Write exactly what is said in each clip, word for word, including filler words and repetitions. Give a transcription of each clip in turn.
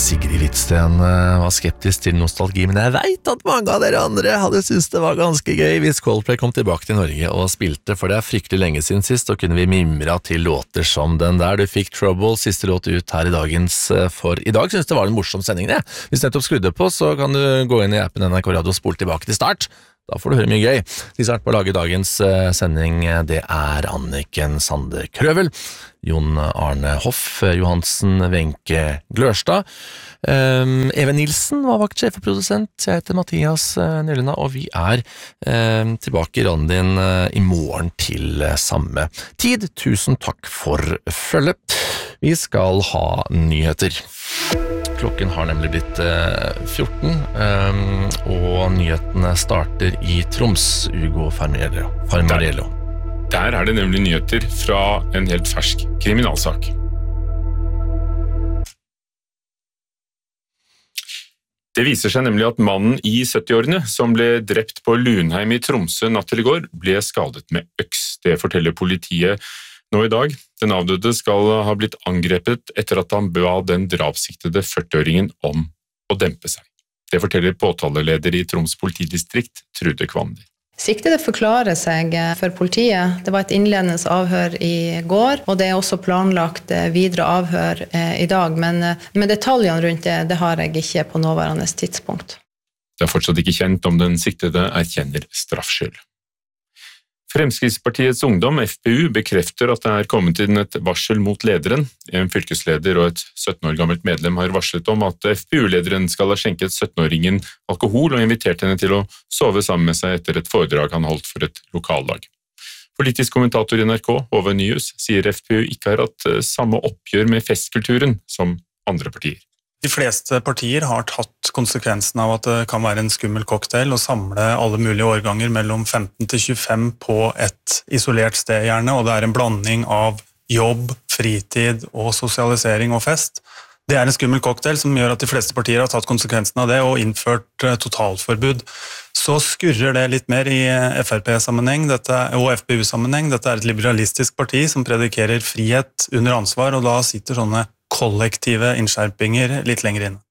Sigrid Hvitsten var skeptisk til nostalgi, men jeg vet at mange av dere andre hadde syntes det var ganske gøy hvis Coldplay kom tilbake til Norge og spilte, for det er fryktelig lenge siden sist, og kunne vi mimra til låter som den der. Du fikk Trouble, siste låt ut her i dagens, for i dag synes det var en morsom sending det. Hvis nettopp skrudde på, så kan du gå inn i appen N R K Radio og spole tilbake til start. Da får du høre mye gøy. De som har vært på å lage dagens sending, det er Anniken Sande Krøvel, Jon Arne Hoff Johansen, Wenche Glørstad, um, Even Nilsen var vaktsjef og produsent. Jeg heter Mathias Nylunda, og vi er um, tilbake i radioen din uh, i morgen til uh, samme tid. Tusen takk for følget. Vi skal ha nyheter. Klokken har nemlig blitt eh, fjorten, um, og nyhetene starter i Troms. Ugo Farmariello. Farmariello. Der, der er det nemlig nyheter fra en helt fersk kriminalsak. Det viser seg nemlig at mannen i sytti-årene som ble drept på Lunheim i Tromsø natt til i går, ble skadet med øks. Det forteller politiet nå i dag. Den avdøde skal ha blitt angrepet etter at han ba den drapssiktede førti-åringen om å dempe seg. Det forteller påtaleleder i Troms politidistrikt, Trude Kvander. Siktede forklarer seg for politiet. Det var et innledende avhør i går, og det er også planlagt videre avhør i dag, men med detaljene rundt det, det har jeg ikke på nåværende tidspunkt. Det er fortsatt ikke kjent om den siktede erkjenner straffskyld. Fremskrittspartiets Ungdom, F P U, bekrefter at det er kommet inn et varsel mot lederen. En fylkesleder og et sytten år gammelt medlem har varslet om at F P U-lederen skal ha skjenket sytten-åringen alkohol og invitert henne til å sove sammen med seg etter et foredrag han holdt for et lokallag. Politisk kommentator i N R K, Ove Nyhus, sier F P U ikke har hatt samme oppgjør med festkulturen som andre partier. De fleste partier har tatt konsekvensen av at det kan være en skummel cocktail og samle alle mulige årganger mellom femten til tjuefem på et isolert sted gjerne, og det er en blanding av jobb, fritid og sosialisering og fest. Det er en skummel cocktail som gjør at de fleste partier har tatt konsekvensen av det og innført totalforbud. Så skurrer det litt mer i F R P-sammenheng og F P U-sammenheng. Dette er et liberalistisk parti som predikerer frihet under ansvar, og da sitter sånne kollektive innskjerpinger litt lenger inn.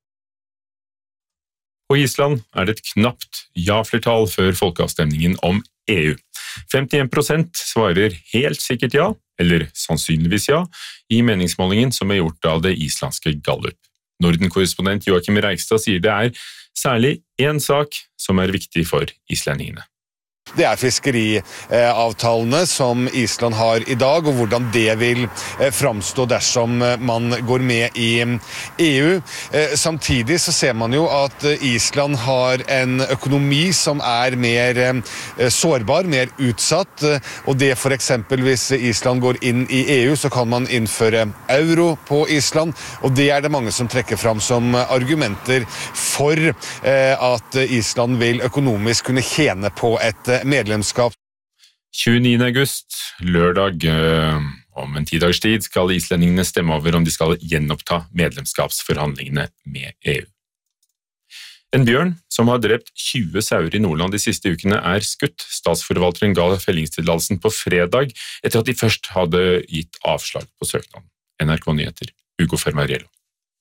På Island er det et knapt ja-flertall før folkeavstemningen om E U. femtien prosent svarer helt sikkert ja, eller sannsynligvis ja, i meningsmålingen som er gjort av det islandske Gallup. Norden-korrespondent Joachim Reigstad sier det er særlig en sak som er viktig for islendingene. Det er fiskeriavtalene som Island har i dag, og hvordan det vil framstå dersom man går med i E U. Samtidig så ser man jo at Island har en økonomi som er mer sårbar, mer utsatt, og det for eksempel hvis Island går inn i E U, så kan man innføre euro på Island, og det er det mange som trekker fram som argumenter for at Island vil økonomisk kunne tjene på et medlemskap. tjueniende august, lørdag, om en tiddags tid, skal islendingene stemme over om de skal gjenoppta medlemskapsforhandlingene med E U. En bjørn som har drept tjue sauer i Nordland de siste ukene er skutt. Statsforvalteren ga fellingstillatelsen på fredag etter at de først hadde gitt avslag på søknaden. N R K Nyheter, Ugo Fermariello.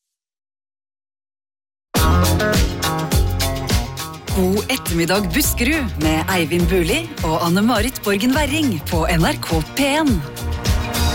God ettermiddag Buskerud med Eivind Buli og Anne-Marit Borgen Werring på N R K P en.